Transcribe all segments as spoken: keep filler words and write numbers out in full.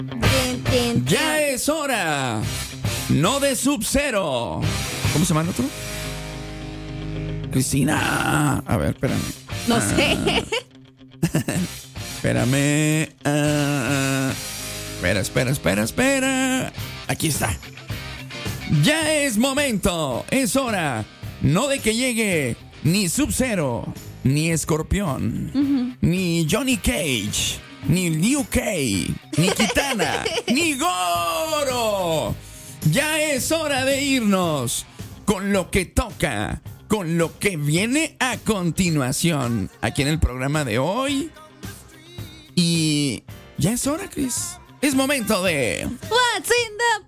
Ya es hora. No de Sub-Zero. ¿Cómo se llama el otro? Cristina. A ver, espérame. No ah. sé. Espérame. Uh, espera, espera, espera, espera. Aquí está. Ya es momento. Es hora. No de que llegue ni Sub-Zero, ni Escorpión, uh-huh. ni Johnny Cage, ni Liu Kang, ni Kitana, ni Goro. Ya es hora de irnos con lo que toca, con lo que viene a continuación aquí en el programa de hoy. Y ya es hora, Chris. Es momento de What's in the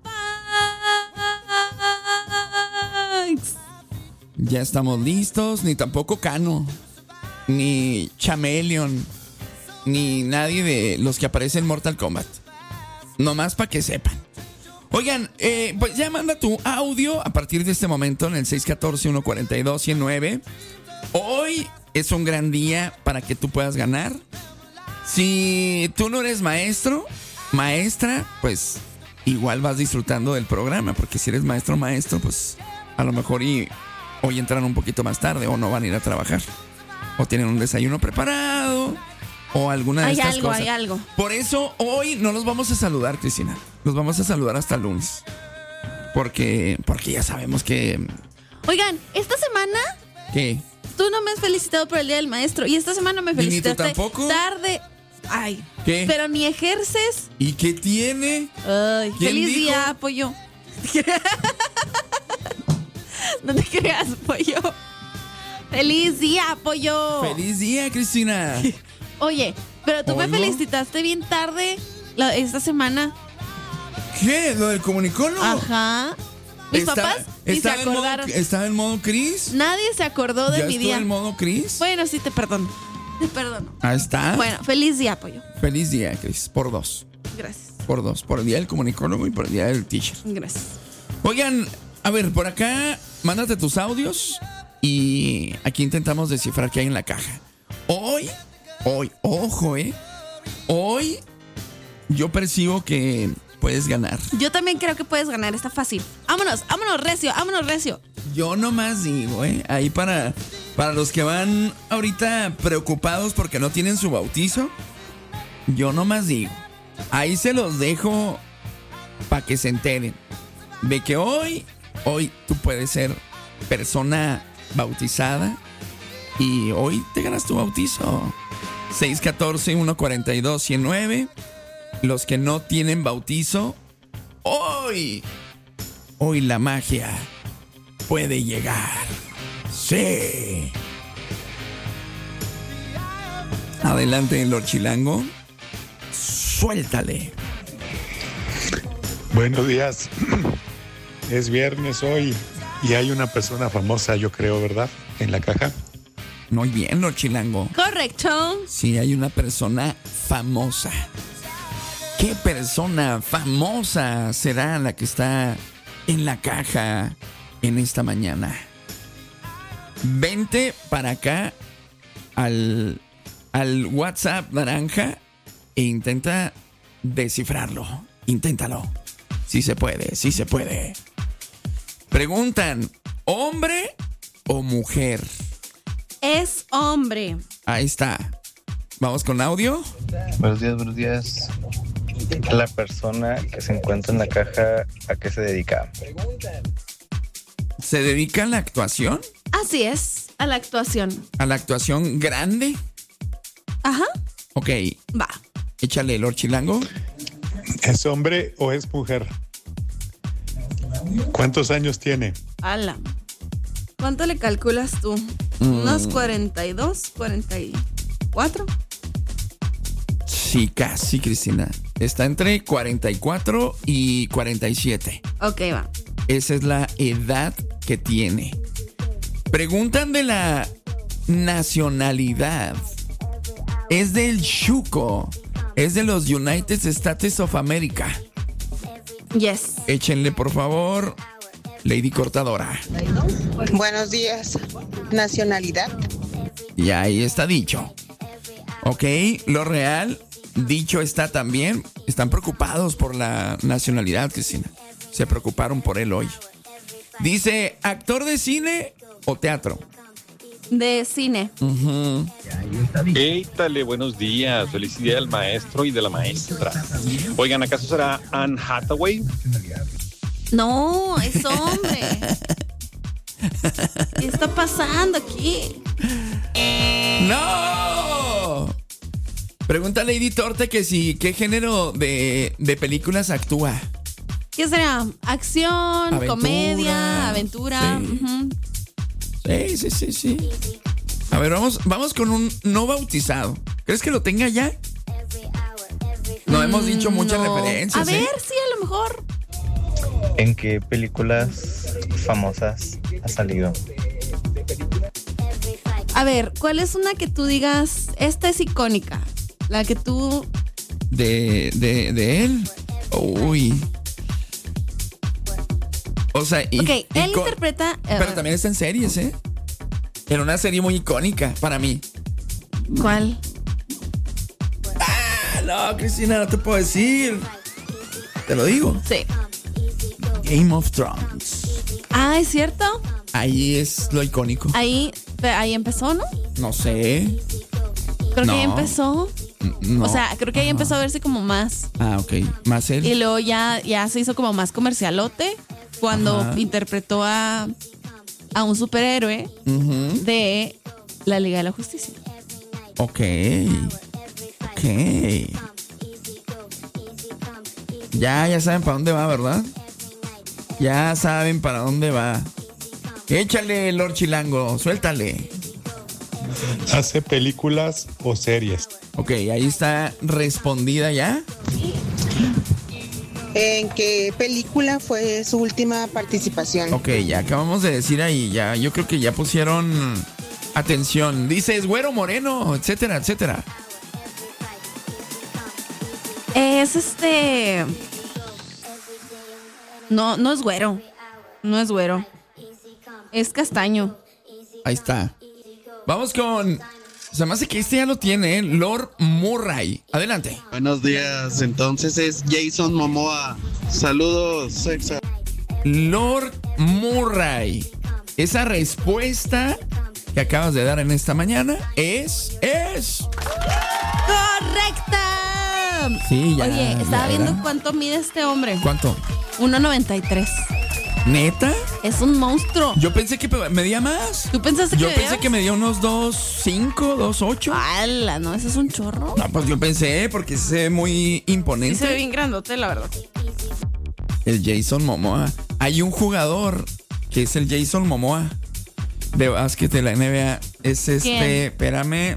box. Ya estamos listos. Ni tampoco Cano, ni Chameleon, ni nadie de los que aparecen en Mortal Kombat. Nomás para que sepan. Oigan, eh, pues ya manda tu audio a partir de este momento en el seis uno cuatro, uno cuatro dos, uno cero nueve. Hoy es un gran día para que tú puedas ganar. Si tú no eres maestro, maestra, pues igual vas disfrutando del programa, porque si eres maestro o maestro, pues a lo mejor y hoy entran un poquito más tarde o no van a ir a trabajar. O tienen un desayuno preparado o alguna de hay estas algo, cosas. Hay algo, Por eso hoy no los vamos a saludar, Cristina. Los vamos a saludar hasta el lunes. Porque, porque ya sabemos que... Oigan, esta semana... ¿Qué? Tú no me has felicitado por el Día del Maestro. Y esta semana me felicitaste ¿Ni tú tampoco? Tarde. Ay. ¿Qué? Pero ni ejerces. ¿Y qué tiene? Ay, feliz dijo? día, pollo. No te creas, pollo. Feliz día, pollo. Feliz día, Cristina. Oye, pero tú me felicitaste bien tarde la, esta semana. ¿Qué? ¿Lo del comunicólogo? Ajá. Mis Está, papás ni se acordaron. Modo, ¿Estaba en modo Chris? Nadie se acordó de ¿Ya mi estuvo día. en modo Chris? Bueno, sí, te perdono. Te perdono. Ahí está. Bueno, feliz día, pollo. Feliz día, Chris. Por dos. Gracias. Por dos. Por el día del comunicólogo y por el día del teacher. Gracias. Oigan, a ver, por acá, mándate tus audios y aquí intentamos descifrar qué hay en la caja. Hoy, hoy, ojo, eh. Hoy yo percibo que puedes ganar. Yo también creo que puedes ganar, está fácil. Vámonos, vámonos recio, vámonos recio. Yo nomás digo, eh, ahí para, para los que van ahorita preocupados porque no tienen su bautizo, yo nomás digo, ahí se los dejo para que se enteren de que hoy, hoy tú puedes ser persona bautizada y hoy te ganas tu bautizo. seis uno cuatro, uno cuatro dos, uno cero nueve. Los que no tienen bautizo, hoy, hoy la magia puede llegar. Sí. Adelante, Lord Chilango. Suéltale. Buenos días. Es viernes hoy y hay una persona famosa, yo creo, ¿verdad? En la caja. Muy bien, Lord Chilango. Correcto. Sí, hay una persona famosa. ¿Qué persona famosa será la que está en la caja en esta mañana? Vente para acá al, al WhatsApp naranja e intenta descifrarlo. Inténtalo. Sí se puede, sí se puede. Preguntan, ¿hombre o mujer? Es hombre. Ahí está. Vamos con audio. Buenos días, buenos días. La persona que se encuentra en la caja, ¿a qué se dedica? ¿Se dedica a la actuación? Así es, a la actuación. ¿A la actuación grande? Ajá. Ok. Va. Échale, Lord Chilango. ¿Es hombre o es mujer? ¿Cuántos años tiene? Ala. ¿Cuánto le calculas tú? Mm. ¿Unos cuarenta y dos, cuarenta y cuatro? Sí, casi, Cristina. Está entre cuarenta y cuatro y cuarenta y siete. Ok, va. Esa es la edad que tiene. Preguntan de la nacionalidad. Es del Chuco. Es de los United States of America. Yes. Échenle, por favor, Lady Cortadora. Buenos días. Nacionalidad. Y ahí está dicho. Ok, lo real dicho está también, están preocupados por la nacionalidad, Cristina. Se preocuparon por él hoy. Dice, ¿actor de cine o teatro? De cine. Uh-huh. Éitale, buenos días. Feliz día del maestro y de la maestra. Oigan, ¿acaso será Anne Hathaway? No, es hombre. ¿Qué está pasando aquí? ¡No! Pregunta Lady Torte que si, ¿qué género de, de películas actúa? ¿Qué será? ¿Acción, Aventura, comedia, aventura? Sí. Uh-huh. Sí, sí, sí, sí. A ver, vamos, vamos con un no bautizado. ¿Crees que lo tenga ya? No mm, hemos dicho muchas no. referencias. A ver, ¿eh? sí, a lo mejor. ¿En qué películas famosas ha salido? A ver, ¿cuál es una que tú digas, esta es icónica? La que tú... De, de, de él. Uy. O sea, y, ok, él y con, interpreta... Uh, pero también está en series, ¿eh? En una serie muy icónica para mí. ¿Cuál? Ah, no, Cristina, no te puedo decir. Te lo digo. Sí. Game of Thrones. Ah, ¿es cierto? Ahí es lo icónico. Ahí, ahí empezó, ¿no? No sé. Creo no. que ahí empezó. No. O sea, creo que ahí empezó a verse como más. Ah, ok. Más él. Y luego ya, ya se hizo como más comercialote cuando Ajá. interpretó a, a un superhéroe uh-huh. de la Liga de la Justicia. Ok. Ok. Ya, ya saben para dónde va, ¿verdad? Ya saben para dónde va. Échale, Lord Chilango, suéltale. ¿Hace películas o series? Ok, ahí está respondida ya. ¿En qué película fue su última participación? Ok, ya acabamos de decir ahí, ya, yo creo que ya pusieron atención. Dice, es güero, moreno, etcétera, etcétera. Es este... No, no es güero. No es güero. Es castaño. Ahí está. Vamos con... Se me hace que este ya lo tiene, ¿eh? Lord Murray. Adelante. Buenos días. Entonces es Jason Momoa. Saludos, Sexa. Lord Murray. Esa respuesta que acabas de dar en esta mañana es... Es... ¡Correcta! Sí, ya. Oye, estaba ya viendo era. cuánto mide este hombre. ¿Cuánto? uno noventa y tres. ¿Neta? Es un monstruo. Yo pensé que medía más. ¿Tú pensaste que Yo medía pensé más? que medía unos dos cinco, dos ocho. ¡Hala! ¿No? ¿Ese es un chorro? No, pues yo pensé, porque se ve muy imponente. Sí se ve bien grandote, la verdad. El Jason Momoa. Hay un jugador que es el Jason Momoa de básquet de la N B A. Es este, ¿quién? espérame.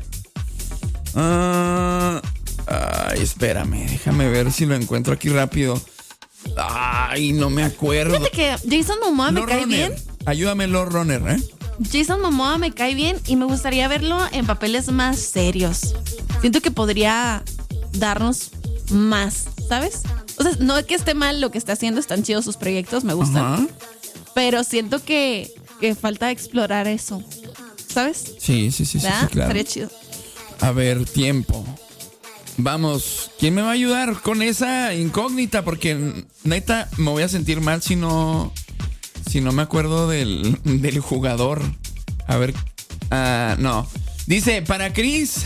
Uh, ay, espérame, déjame ver si lo encuentro aquí rápido. Ay, no me acuerdo. Fíjate que Jason Momoa me Lord cae Runner. bien. Ayúdame, Lord Runner, ¿eh? Jason Momoa me cae bien y me gustaría verlo en papeles más serios. Siento que podría darnos más, ¿sabes? O sea, no es que esté mal lo que está haciendo, están chidos sus proyectos, me gustan. Ajá. Pero siento que, que falta explorar eso, ¿sabes? Sí, sí, sí, sí, ¿verdad? sí, claro. Estaría chido. A ver, tiempo. Vamos, ¿quién me va a ayudar con esa incógnita? Porque neta me voy a sentir mal si no si no me acuerdo del, del jugador. A ver, uh, no. Dice, para Chris.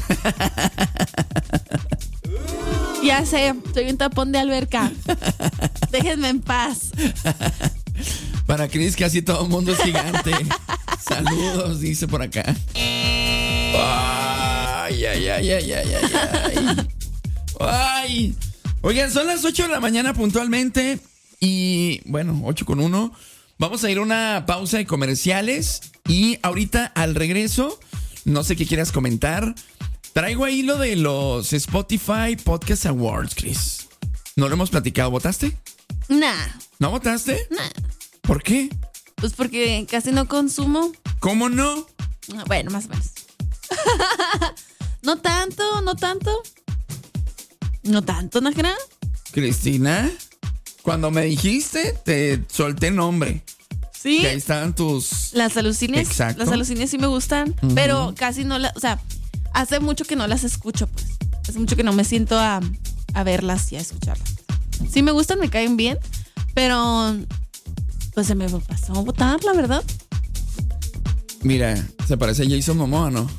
Ya sé, soy un tapón de alberca. Déjenme en paz. Para Chris, que así todo el mundo es gigante. Saludos, dice por acá. Ay, ay, ay, ay, ay, ay, ay. Ay. Oigan, son las ocho de la mañana puntualmente. Y bueno, ocho con uno. Vamos a ir a una pausa de comerciales. Y ahorita al regreso, no sé qué quieras comentar. Traigo ahí lo de los Spotify Podcast Awards, Chris. ¿No lo hemos platicado? ¿Votaste? Nah. ¿No votaste? Nah. ¿Por qué? Pues porque casi no consumo. ¿Cómo no? Bueno, más o menos. No tanto, no tanto. No tanto, Najera. Cristina, cuando me dijiste, te solté nombre. Sí. Que ahí estaban tus... Las alucines. Exacto. Las alucines sí me gustan, Uh-huh. pero casi no las... O sea, hace mucho que no las escucho, pues. Hace mucho que no me siento a, a verlas y a escucharlas. Sí me gustan, me caen bien, pero pues se me pasó a votar, la verdad. Mira, se parece a Jason Momoa, ¿no?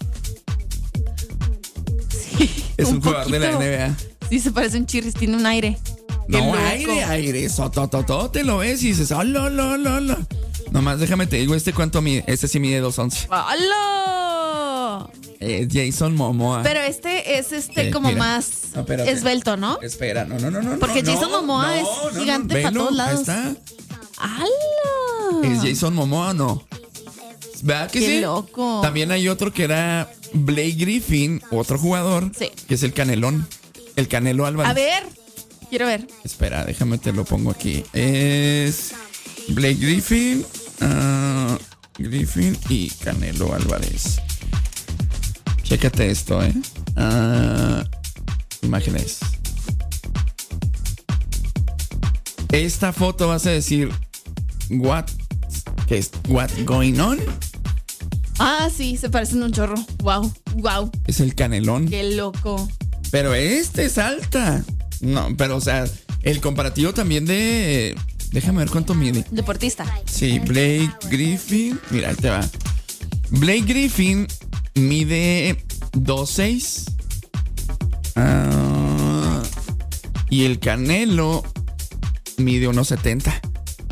Sí. Es un, un jugador poquito. de la N B A. Sí, se parece un chirris, tiene un aire. Qué No, loco. aire, aire, sotototo, te lo ves y dices, oh, lo, lo, lo, lo. Nomás déjame te digo, este cuánto mide, este sí mide dos once. ¡Hola! Es Jason Momoa. Pero este es este Eh, como mira. más No, espérate. esbelto, ¿no? Espera, no, no, no, no. Porque no, Jason no, Momoa no, es no, no, gigante para velo, todos lados. Ahí está. ¡Hala! ¿Es Jason Momoa o no? ¿Verdad que Qué sí? loco. También hay otro que era Blake Griffin, otro jugador, Sí. que es el Canelón. El Canelo Álvarez. A ver, quiero ver. Espera, déjame te lo pongo aquí. Es Blake Griffin, uh, Griffin y Canelo Álvarez. Chécate esto, ¿eh? Uh, imágenes. Esta foto vas a decir, what, ¿qué es? What going on? Ah, sí, se parecen un chorro. Wow, wow. Es el Canelón. Qué loco. Pero este es alta. No, pero o sea, el comparativo también de... Déjame ver cuánto mide. Deportista. Sí, Blake Griffin. Mira, ahí te va. Blake Griffin mide dos seis. Ah, y el Canelo mide uno setenta.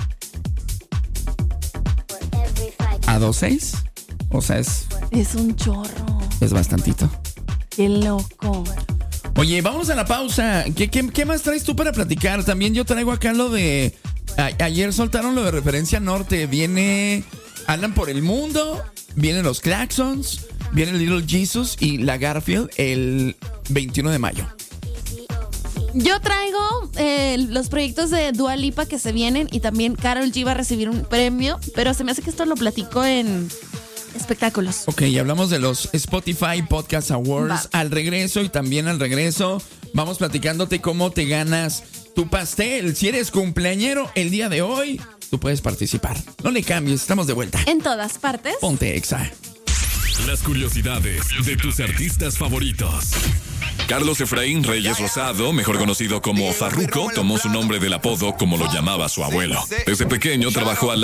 ¿A dos seis? O sea, es, Es un chorro. es bastantito. Qué loco. Oye, vamos a la pausa. ¿Qué, qué, qué más traes tú para platicar? También yo traigo acá lo de... A, ayer soltaron lo de Referencia Norte. Viene... Andan por el mundo. Vienen los Claxons. Viene Little Jesus y la Garfield el veintiuno de mayo. Yo traigo eh, los proyectos de Dua Lipa que se vienen y también Karol G va a recibir un premio, pero se me hace que esto lo platico en espectáculos. Ok, hablamos de los Spotify Podcast Awards Va. al regreso y también al regreso vamos platicándote cómo te ganas tu pastel. Si eres cumpleañero el día de hoy, tú puedes participar. No le cambies, estamos de vuelta. En todas partes. Ponte Exa. Las curiosidades de tus artistas favoritos. Carlos Efraín Reyes Rosado, mejor conocido como Farruko, tomó su nombre del apodo como lo llamaba su abuelo. Desde pequeño trabajó al